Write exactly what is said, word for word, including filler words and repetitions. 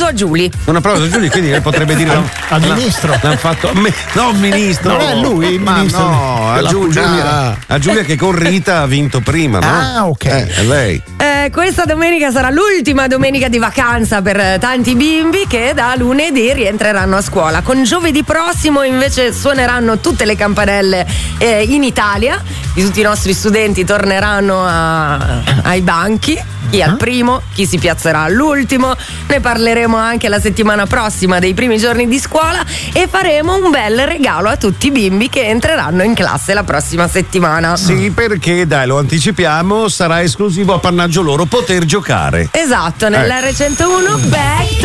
a Giulia. Un applauso a Giulia, quindi lei potrebbe dire al, al ministro. L'hanno fatto me, no, ministro. Non è lui il Ma ministro. no, a Giulia, Giulia, a Giulia che con Rita ha vinto prima, no? Ah, ok. Eh, è lei. Eh, questa domenica sarà l'ultima domenica di vacanza per tanti bimbi che da lunedì rientreranno a scuola. Con giovedì prossimo invece suoneranno tutte le campanelle eh, in Italia. Tutti i nostri studenti torneranno a, ai banchi. Chi al primo, chi si piazzerà all'ultimo. Ne parleremo anche la settimana prossima dei primi giorni di scuola e faremo un bel regalo a tutti i bimbi che entreranno in classe la prossima settimana. Sì, perché dai, lo anticipiamo, sarà esclusivo appannaggio loro poter giocare. Esatto, nell'R centouno Back